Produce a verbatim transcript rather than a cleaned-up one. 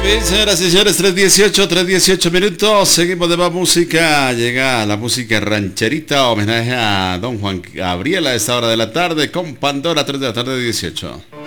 Bien, señoras y señores, tres dieciocho, tres dieciocho minutos. Seguimos de más música. Llega la música rancherita. Homenaje a don Juan Gabriel a esta hora de la tarde con Pandora, tres de la tarde, dieciocho.